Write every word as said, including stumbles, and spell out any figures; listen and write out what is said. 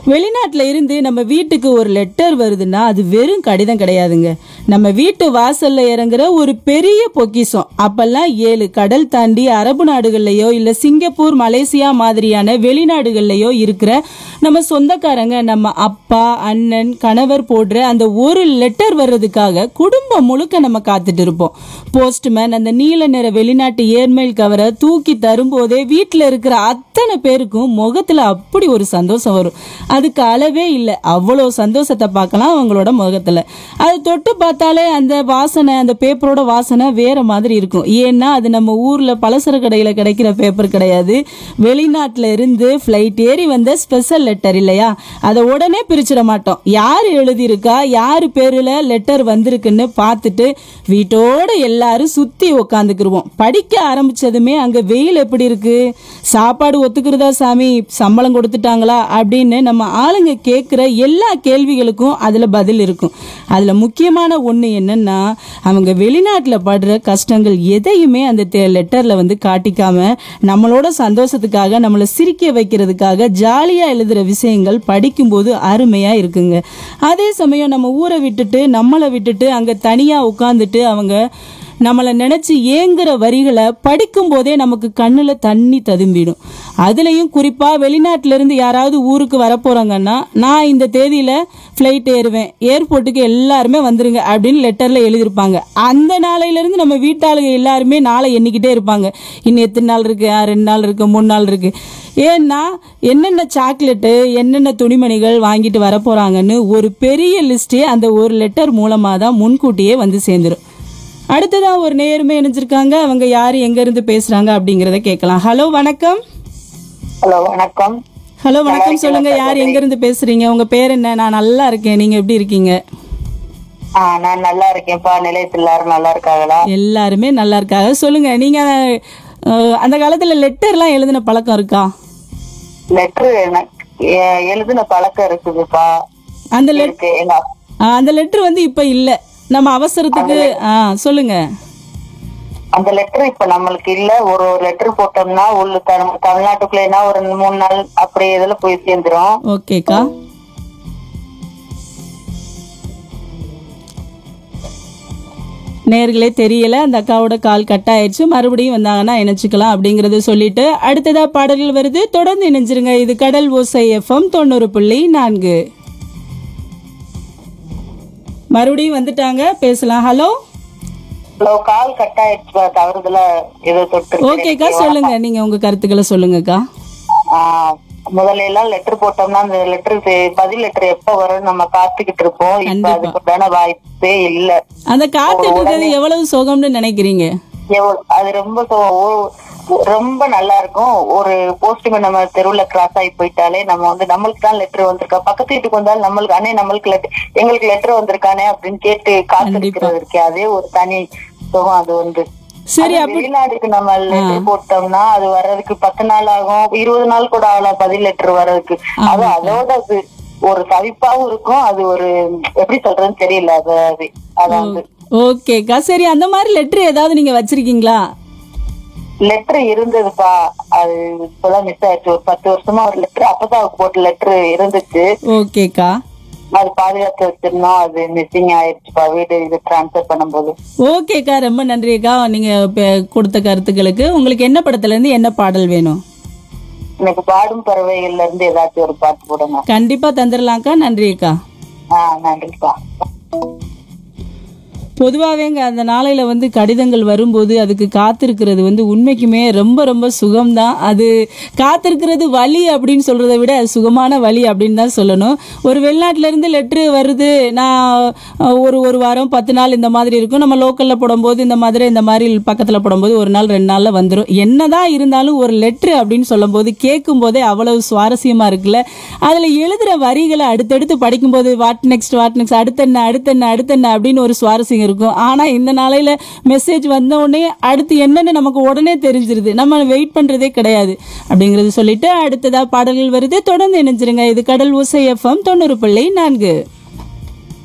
வெளிநாட்டுல இருந்து நம்ம வீட்டுக்கு ஒரு லெட்டர் வருதுன்னா அது வெறும் கடிதம் கிடையாதுங்க. நம்ம வீட்டு வாசல்ல இறங்குற ஒரு பெரிய பொக்கிஷம். அப்பெல்லாம் ஏழு கடல் தாண்டி அரபு நாடுகள்லயோ இல்ல சிங்கப்பூர், மலேசியா மாதிரியான வெளிநாடுகள்லயோ இருக்கிற நம்ம சொந்தக்காரங்க, நம்ம அப்பா, அண்ணன், கணவர் போடுற அந்த ஒரு லெட்டர் வர்றதுக்காக குடும்பம் முழுக்க நம்ம காத்துட்டு இருப்போம். போஸ்ட்மேன் அந்த நீல நிற வெளிநாட்டு ஏர்மெயில் கவரை தூக்கி தரும்போதே வீட்டுல இருக்கிற அத்தனை பேருக்கும் முகத்துல அப்படி ஒரு சந்தோஷம் வரும். அதுக்கு அளவே இல்லை. அவ்வளோ சந்தோஷத்தை பார்க்கலாம் அவங்களோட முகத்துல. அது தொட்டு பார்த்தாலே அந்த வாசனை, அந்த பேப்பரோட வாசனை வேற மாதிரி இருக்கும். ஏன்னா அது நம்ம ஊர்ல பலசர கடையில கிடைக்கிற பேப்பர் கிடையாது. வெளிநாட்டுல இருந்து பிளைட் ஏறி வந்த ஸ்பெஷல் லெட்டர் இல்லையா? அதை உடனே பிரிச்சிட மாட்டோம். யாரு எழுதியிருக்கா, யாரு பேருல லெட்டர் வந்திருக்குன்னு பார்த்துட்டு வீட்டோட எல்லாரும் சுத்தி உக்காந்துக்கிருவோம். படிக்க ஆரம்பிச்சதுமே அங்க வெயில் எப்படி இருக்கு, சாப்பாடு ஒத்துக்கிறதா சாமி, சம்பளம் கொடுத்துட்டாங்களா அப்படின்னு நம்ம ஆளுங்க கேட்குற எல்லா கேள்விகளுக்கும் அதுல பதில் இருக்கும். அதுல முக்கியமான ஒண்ணு என்னன்னா, அவங்க வெளிநாட்டுல படுற கஷ்டங்கள் எதையுமே அந்த லெட்டர்ல வந்து காட்டிக்காம நம்மளோட சந்தோஷத்துக்காக, நம்மளை சிரிக்க வைக்கிறதுக்காக ஜாலியா எழுதுற விஷயங்கள் படிக்கும்போது அருமையா இருக்குங்க. அதே சமயம் நம்ம ஊரை விட்டுட்டு நம்மளை விட்டுட்டு அங்க தனியா உட்காந்துட்டு அவங்க நம்மளை நினைச்சு ஏங்குற வரிகளை படிக்கும் போதே நமக்கு கண்ணுல தண்ணி ததும்பிடும். அதுலயும் குறிப்பா வெளிநாட்டுல இருந்து யாராவது ஊருக்கு வரப்போறாங்கன்னா, நான் இந்த தேதியில பிளைட் ஏறுவேன், ஏர்போர்ட்டுக்கு எல்லாருமே வந்துருங்க அப்படின்னு லெட்டர்ல எழுதியிருப்பாங்க. அந்த நாளையில இருந்து நம்ம வீட்டாளுங்க எல்லாருமே நாளை எண்ணிக்கிட்டே இருப்பாங்க. இன்னும் எத்தனை நாள் இருக்கு, ரெண்டு நாள் இருக்கு, மூணு நாள் இருக்கு. ஏன்னா என்னென்ன சாக்லேட்டு, என்னென்ன துணிமணிகள் வாங்கிட்டு வர போறாங்கன்னு ஒரு பெரிய லிஸ்டே அந்த ஒரு லெட்டர் மூலமா தான் முன்கூட்டியே வந்து சேர்ந்துடும். அடுத்ததான் ஒரு நேயருமே இணைஞ்சிருக்காங்க. அவங்க யாரு, எங்க இருந்து பேசுறாங்க அப்படிங்கறத கேட்கலாம். ஹலோ வணக்கம். ஹலோ வணக்கம். ஹலோ வணக்கம், சொல்லுங்க யார், எங்க இருந்து பேசுறீங்க, உங்க பேர் என்ன? நான் நல்லா இருக்கேன், நீங்க எப்படி இருக்கீங்க? ஆஹ் நான் நல்லா இருக்கேன்ப்பா. நிலையத்தில் எல்லாரும் நல்லா இருக்காங்களா? எல்லாருமே நல்லா இருக்காங்க. சொல்லுங்க, நீங்க அந்த காலத்துல லெட்டர் எல்லாம் எழுதின பழக்கம் இருக்கா? லெட்டர் எழுதின பழக்கம் இருக்குதுப்பா. அந்த லெட்டர் அந்த லெட்டர் வந்து இப்ப இல்ல, நம்ம அவசரத்துக்கு. ஆஹ் சொல்லுங்க. அந்த லெட்டர் இப்ப நம்மளுக்கு இல்ல. ஒரு ஒரு லெட்டர் போட்டோம்னா உள்ள தமிழ்நாட்டுக்குள்ளேனா ஒரு மூணு நாள் அப்படி இதுல போய் சேர்ந்துரும். ஓகேக்கா. நேர்களே தெரியல, அந்த அக்காவோட கால் கட் ஆயிடுச்சு. மறுபடியும் வந்தாங்கன்னா இணைச்சுக்கலாம் அப்படிங்கறத சொல்லிட்டு அடுத்ததா பாடல்கள் வருது. தொடர்ந்து இணைஞ்சிருங்க. இது கடல் ஓசை எஃப்எம் தொண்ணூறு புள்ளி நான்கு. மறுபடியும் வந்துட்டாங்க, பேசலாம். ஹலோ ஹலோ, கால் கட் ஆயிடுச்சு தவறுதல ஏதோ தொட்டு. ஓகேக்கா, சொல்லுங்க, நீங்க உங்க கருத்துக்களை சொல்லுங்கக்கா. முதல்ல எல்லாம் லெட்டர் போட்டோம்னா அந்த லெட்டர் பதில் லெட்டர் எப்ப வரும் நம்ம காத்துக்கிட்டு இருப்போம். இப்ப அதுக்கு வாய்ப்பே இல்ல. அந்த காத்துட்டு எவ்வளவு சோகம்னு நினைக்கிறீங்க? அது ரொம்ப ரொம்ப நல்லா இருக்கும். ஒரு போஸ்ட்மேன் நம்ம தெருவுல கிராஸ் ஆகி போயிட்டாலே நம்ம வந்து நம்மளுக்கு தான் லெட்டர் வந்திருக்கா, பக்கத்து வீட்டுக்கு வந்தாலும் நம்மளுக்கு அண்ணே நம்மளுக்கு லெட்டர் எங்களுக்கு லெட்டர் வந்திருக்கானே அப்படின்னு கேட்டு காத்திருக்கிறது இருக்கே, அதே ஒரு தனி சுகம். அது வந்து சரி, வெளிநாடுக்கு நம்ம லெட்டர் போட்டோம்னா அது வர்றதுக்கு பத்து நாள் ஆகும், இருபது நாள் கூட ஆகலாம் பதில் லெட்டர் வர்றதுக்கு. அது அதோட அது ஒரு தவிப்பாவும் இருக்கும். அது ஒரு எப்படி சொல்றதுன்னு தெரியல. அது அதாவது ஓகேக்கா. சரி, அந்த மாதிரி லெட்டர் ஏதாவது நீங்க வச்சிருக்கீங்களா? லெட்டர் இருந்ததுப்பா, அது இப்பதான் மிஸ் ஆயிடுச்சு. ஒரு பத்து வருஷமா ஒரு லெட்டர் அப்பதான் போட்ட லெட்டர் இருந்துச்சு. ஓகேக்கா. அது பாதுகாத்து வச்சிருந்தோம், அது மிஸ்ஸிங் ஆயிடுச்சுப்பா வீடு இது டிரான்ஸ்பர் பண்ணும்போது. ஓகேக்கா, ரொம்ப நன்றிக்கா நீங்க கொடுத்த கருத்துக்களுக்கு. உங்களுக்கு என்ன படத்துல இருந்து என்ன பாடல் வேணும்? எனக்கு பாடும் பறவைகள்ல இருந்து ஏதாச்சும் ஒரு பாட்டு போடுங்க. கண்டிப்பா தந்துடலாம்க்கா. நன்றிக்கா. ஆஹ் நன்றிப்பா. பொதுவாகவேங்க அந்த நாளையில வந்து கடிதங்கள் வரும்போது அதுக்கு காத்திருக்கிறது வந்து உண்மைக்குமே ரொம்ப ரொம்ப சுகம்தான். அது காத்திருக்கிறது வலி அப்படின்னு சொல்றதை விட அது சுகமான வலி அப்படின்னு தான் சொல்லணும். ஒரு வெளிநாட்டுல இருந்து லெட்ரு வருது, நான் ஒரு ஒரு வாரம் பத்து நாள் இந்த மாதிரி இருக்கும். நம்ம லோக்கல்ல போடும்போது இந்த மாதிரி இந்த மாதிரி பக்கத்துல போடும்போது ஒரு நாள் ரெண்டு நாள்ல வந்துடும். என்னதான் இருந்தாலும் ஒரு லெட்ரு அப்படின்னு சொல்லும் போது கேட்கும் போதே அவ்வளவு சுவாரஸ்யமா இருக்குல்ல. அதுல எழுதுற வரிகளை அடுத்தடுத்து படிக்கும்போது வாட் நெக்ஸ்ட் வாட் நெக்ஸ்ட் அடுத்தென்ன அடுத்தென்ன அடுத்தென்ன அப்படின்னு ஒரு சுவாரஸ்யம் இருக்கும். ஆனா இந்த நாளையில மெசேஜ் வந்த உடனே அடுத்து என்னன்னு நமக்கு உடனே தெரிஞ்சிருது, நம்ம வெயிட் பண்றதே கிடையாது அப்படிங்கறது சொல்லிட்டு அடுத்ததா பாடல்கள் வருது. தொடர்ந்து இணைஞ்சிருங்க. இது கடல் ஓசை எஃப்எம் தொண்ணூறு புள்ளி நான்கு.